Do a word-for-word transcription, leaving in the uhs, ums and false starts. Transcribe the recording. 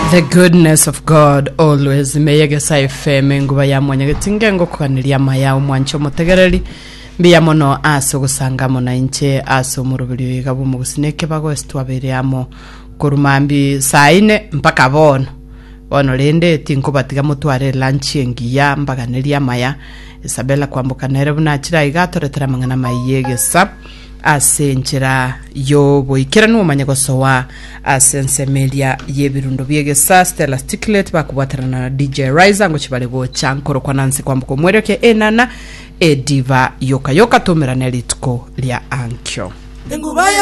The goodness of God always meyegesa F M nguba ya mwanyagetinge ngo kwaniria maya umwancho mutegereri biya mono aso gusanga mona inche aso murubiri gabo mu gusineke bago estwabere amo kurumambi saine mpaka bono bono lende tinko batiga mutware lunch engiya mbaganeria maya Isabella kwambuka nere bunakira igatoretera mangana mayegesa asenjera yo boikira no manyagosowa asensemelia yebirundo byegesa Stella Sticklet bakubatarana na D J Riser ngo kibale go chankoro kwa Nancy kwambuko mwereke enana ediva yoka yoka tomera nelitko lya ankyo.